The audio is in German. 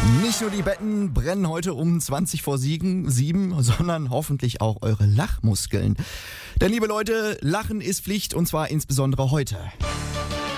Nicht nur die Betten brennen heute um 20 vor 7, sondern hoffentlich auch eure Lachmuskeln. Denn liebe Leute, Lachen ist Pflicht und zwar insbesondere heute.